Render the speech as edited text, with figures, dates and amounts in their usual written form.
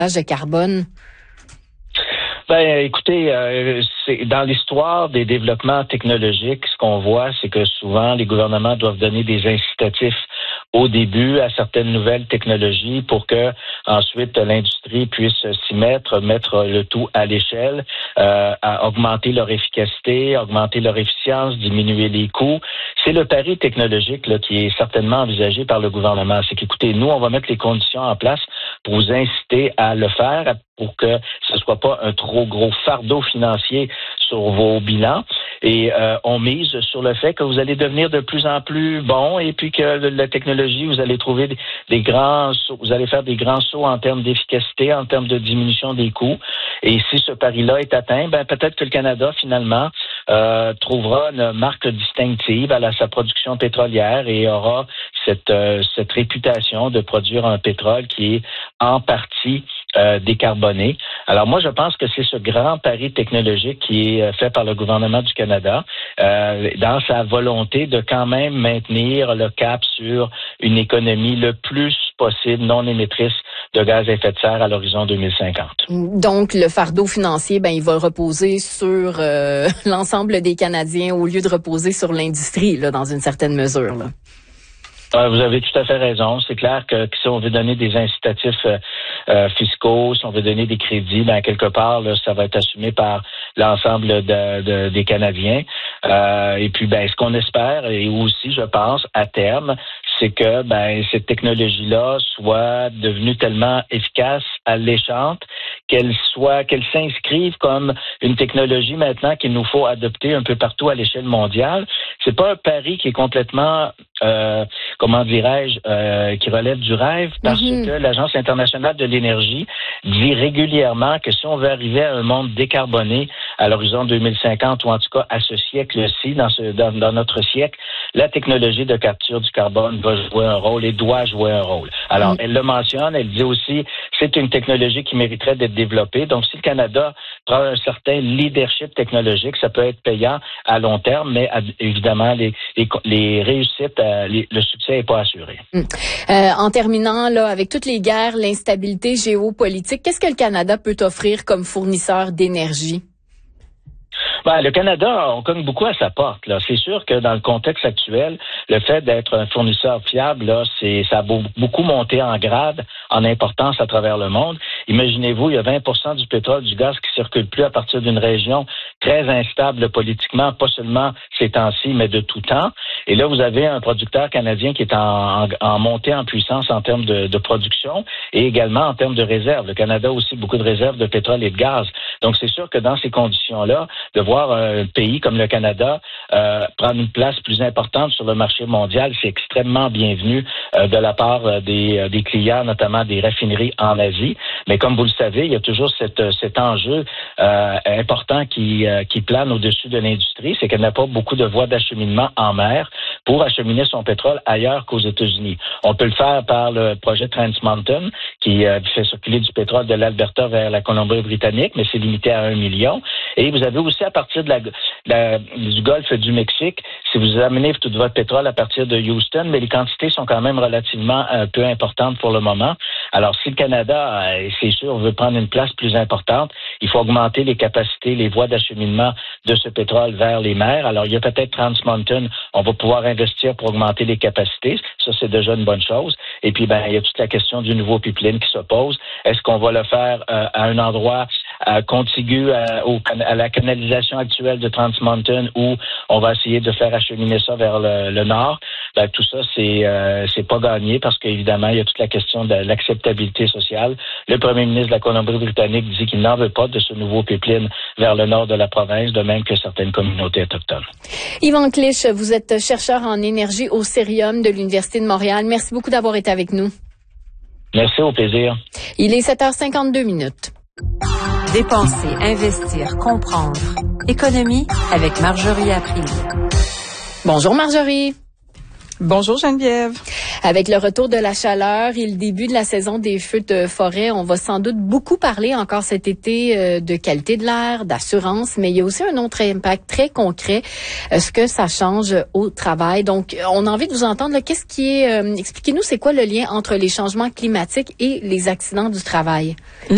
de carbone? Ben, écoutez, c'est dans l'histoire des développements technologiques, ce qu'on voit, c'est que souvent les gouvernements doivent donner des incitatifs au début à certaines nouvelles technologies pour que ensuite l'industrie puisse s'y mettre le tout à l'échelle, à augmenter leur efficacité, augmenter leur efficience, diminuer les coûts. C'est le pari technologique là, qui est certainement envisagé par le gouvernement. C'est qu'écoutez, nous, on va mettre les conditions en place pour vous inciter à le faire, pour que ce ne soit pas un trop gros fardeau financier sur vos bilans. Et on mise sur le fait que vous allez devenir de plus en plus bon et puis que la technologie, vous allez trouver des grands sauts, vous allez faire des grands sauts en termes d'efficacité, en termes de diminution des coûts. Et si ce pari-là est atteint, ben peut-être que le Canada, finalement, trouvera une marque distinctive à sa production pétrolière et aura cette réputation de produire un pétrole qui est en partie décarboné. Alors moi, je pense que c'est ce grand pari technologique qui est fait par le gouvernement du Canada dans sa volonté de quand même maintenir le cap sur une économie le plus possible non émettrice de gaz à effet de serre à l'horizon 2050. Donc, le fardeau financier, il va reposer sur l'ensemble des Canadiens au lieu de reposer sur l'industrie, là, dans une certaine mesure, là. Vous avez tout à fait raison. C'est clair que si on veut donner des incitatifs fiscaux, si on veut donner des crédits, quelque part, là, ça va être assumé par l'ensemble des Canadiens. Et puis, ce qu'on espère, et aussi, je pense, à terme, c'est que cette technologie-là soit devenue tellement efficace, alléchante, qu'elle s'inscrive comme une technologie maintenant qu'il nous faut adopter un peu partout à l'échelle mondiale. C'est pas un pari qui est complètement qui relève du rêve, parce que l'Agence internationale de l'énergie dit régulièrement que si on veut arriver à un monde décarboné à l'horizon 2050, ou en tout cas à ce siècle-ci, dans notre siècle, la technologie de capture du carbone va jouer un rôle et doit jouer un rôle. Alors, elle le mentionne, elle dit aussi, c'est une technologie qui mériterait d'être développée. Donc, si le Canada prend un certain leadership technologique, ça peut être payant à long terme, mais évidemment, les réussites, le succès n'est pas assuré. En terminant, là, avec toutes les guerres, l'instabilité géopolitique, qu'est-ce que le Canada peut offrir comme fournisseur d'énergie? Le Canada, on cogne beaucoup à sa porte, là. C'est sûr que dans le contexte actuel, le fait d'être un fournisseur fiable, là, ça a beaucoup monté en grade, en importance à travers le monde. Imaginez-vous, il y a 20% du pétrole, du gaz qui circule plus à partir d'une région très instable politiquement, pas seulement ces temps-ci, mais de tout temps. Et là, vous avez un producteur canadien qui est en montée en puissance en termes de production et également en termes de réserves. Le Canada a aussi beaucoup de réserves de pétrole et de gaz. Donc, c'est sûr que dans ces conditions-là, de voir un pays comme le Canada prendre une place plus importante sur le marché mondial, c'est extrêmement bienvenu de la part des clients, notamment des raffineries en Asie. Mais comme vous le savez, il y a toujours cet enjeu important qui plane au-dessus de l'industrie, c'est qu'elle n'a pas beaucoup de voies d'acheminement en mer pour acheminer son pétrole ailleurs qu'aux États-Unis. On peut le faire par le projet Trans Mountain qui fait circuler du pétrole de l'Alberta vers la Colombie-Britannique, mais c'est limité à 1 million. Et vous avez aussi à partir du golfe du Mexique, si vous amenez tout votre pétrole à partir de Houston, mais les quantités sont quand même relativement peu importantes pour le moment. Alors, si le Canada, c'est sûr, veut prendre une place plus importante, il faut augmenter les capacités, les voies d'acheminement de ce pétrole vers les mers. Alors, il y a peut-être Trans Mountain, on va pouvoir investir pour augmenter les capacités. Ça, c'est déjà une bonne chose. Et puis, il y a toute la question du nouveau pipeline qui se pose. Est-ce qu'on va le faire à un endroit contigu à la canalisation actuelle de Trans Mountain où on va essayer de faire acheminer ça vers le nord? Tout ça, c'est pas gagné parce qu'évidemment, il y a toute la question de l'acceptabilité sociale. Le premier ministre de la Colombie-Britannique dit qu'il n'en veut pas de ce nouveau pipeline vers le nord de la province, de même que certaines communautés autochtones. Yvan Clich, vous êtes chercheur en énergie au Cérium de l'Université de Montréal. Merci beaucoup d'avoir été avec nous. Merci, au plaisir. Il est 7h52. Dépenser, investir, comprendre. Économie avec Marjorie Aprile. Bonjour Marjorie. Bonjour Geneviève. Avec le retour de la chaleur et le début de la saison des feux de forêt, on va sans doute beaucoup parler encore cet été de qualité de l'air, d'assurance, mais il y a aussi un autre impact très concret, ce que ça change au travail. Donc, on a envie de vous entendre. Là, qu'est-ce qui est expliquez-nous, c'est quoi le lien entre les changements climatiques et les accidents du travail?